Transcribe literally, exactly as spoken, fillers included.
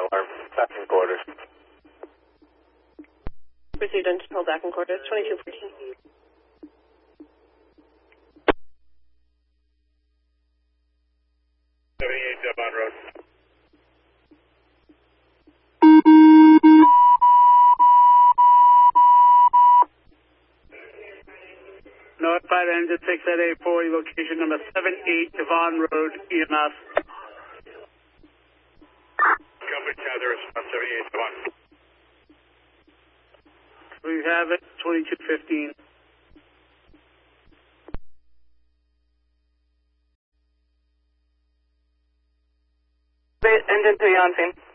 alarm. Back in quarters. Received and pull back in quarters, twenty-two fourteen. seventy-eight Devon Road. Notified engine six at eight forty, location number seventy-eight Devon Road, E M S. Company Tether is seventy-eight Devon. We have it, twenty-two fifteen. Engine three on scene.